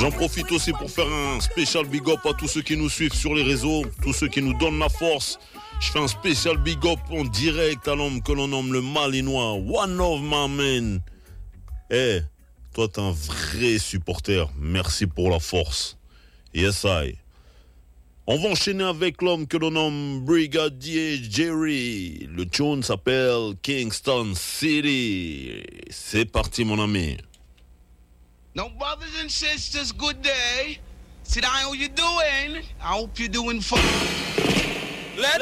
J'en profite aussi pour faire un spécial big up à tous ceux qui nous suivent sur les réseaux, tous ceux qui nous donnent la force. Je fais un spécial big up en direct à l'homme que l'on nomme le Malinois, one of my men. Eh, toi t'es un vrai supporter, merci pour la force. Yes I. On va enchaîner avec l'homme que l'on nomme Brigadier Jerry. Le tune s'appelle Kingston City. C'est parti mon ami. Now, brothers and sisters, good day. Sit down, how you doing? I hope you're doing fine.